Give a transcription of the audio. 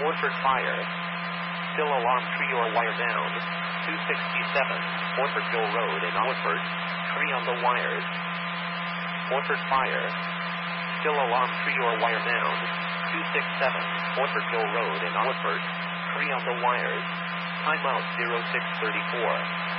Orford Fire. Still alarm tree or wire down. 267, Orford Hill Road in Orford. Tree on the wires. Orford Fire. Still alarm tree or wire down. 267, Orford Hill Road in Orford. Tree on the wires. Timeout 0634.